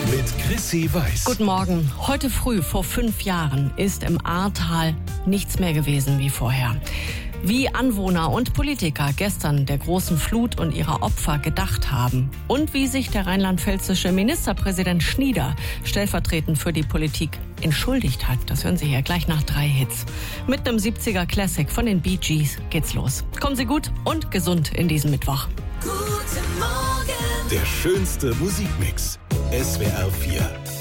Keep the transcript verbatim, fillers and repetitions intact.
mit Chrissy Weiß. Guten Morgen. Heute früh, vor fünf Jahren, ist im Ahrtal nichts mehr gewesen wie vorher. Wie Anwohner und Politiker gestern der großen Flut und ihrer Opfer gedacht haben und wie sich der rheinland-pfälzische Ministerpräsident Schnieder stellvertretend für die Politik entschuldigt hat, das hören Sie hier gleich nach drei Hits. Mit einem siebziger Classic von den Bee Gees geht's los. Kommen Sie gut und gesund in diesen Mittwoch. Guten Morgen. Der schönste Musikmix. S W R vier.